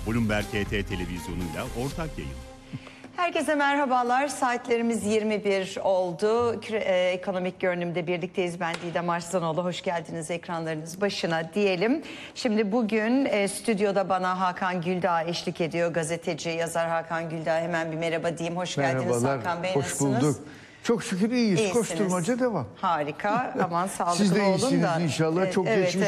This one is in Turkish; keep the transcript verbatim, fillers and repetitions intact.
Bloomberg H T televizyonuyla ortak yayın. Herkese merhabalar. Saatlerimiz yirmi bir oldu. Küre, e, ekonomik görünümde birlikteyiz. Ben Didem Arslanoğlu. Hoş geldiniz ekranlarınız başına diyelim. Şimdi bugün e, stüdyoda bana Hakan Güldağ eşlik ediyor. Gazeteci, yazar Hakan Güldağ. Hemen bir merhaba diyeyim. Hoş geldiniz Merhabalar, Hakan Bey. hoş Nasılsınız? bulduk. Çok şükür iyiyiz. İyisiniz. Koşturmaca devam. Harika. Aman sağlıklı Siz de olun iyisiniz da. inşallah. Evet, Çok evet, geçmiş